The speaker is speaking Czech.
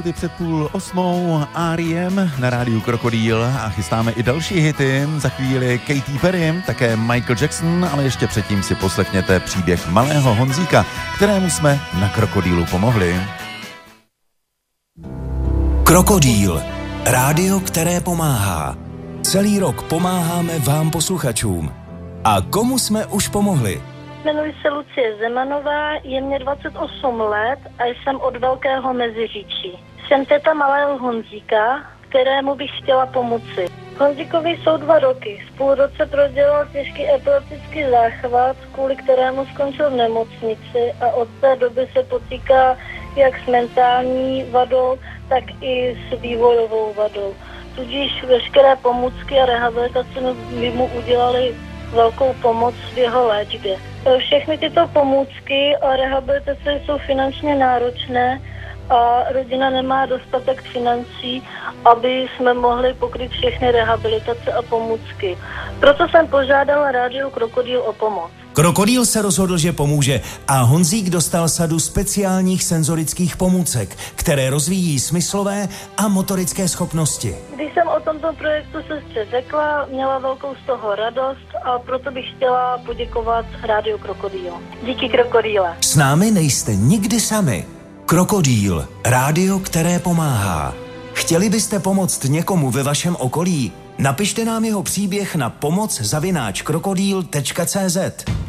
minuty před 7:30 R.E.M. na rádiu Krokodýl a chystáme i další hity. Za chvíli Katy Perry, také Michael Jackson, ale ještě předtím si poslechněte příběh malého Honzíka, kterému jsme na Krokodýlu pomohli. Krokodýl. Rádio, které pomáhá. Celý rok pomáháme vám posluchačům. A komu jsme už pomohli? Jmenuji se Lucie Zemanová, je mě 28 let a jsem od Velkého Meziříčí. Jsem teta malého Honzíka, kterému bych chtěla pomoci. Honzíkovi jsou 2 roky. V půl roce prodělal těžký epileptický záchvat, kvůli kterému skončil v nemocnici a od té doby se potýká jak s mentální vadou, tak i s vývojovou vadou. Tudíž veškeré pomůcky a rehabilitace by mu udělali velkou pomoc v jeho léčbě. Všechny tyto pomůcky a rehabilitace jsou finančně náročné a rodina nemá dostatek financí, aby jsme mohli pokryt všechny rehabilitace a pomůcky. Proto jsem požádala rádio Krokodýl o pomoc. Krokodýl se rozhodl, že pomůže a Honzík dostal sadu speciálních senzorických pomůcek, které rozvíjí smyslové a motorické schopnosti. Když jsem o tomto projektu sestře řekla, měla velkou z toho radost a proto bych chtěla poděkovat rádiu Krokodýl. Díky Krokodýle. S námi nejste nikdy sami. Krokodýl, rádio, které pomáhá. Chtěli byste pomoct někomu ve vašem okolí? Napište nám jeho příběh na pomoc@krokodýl.cz.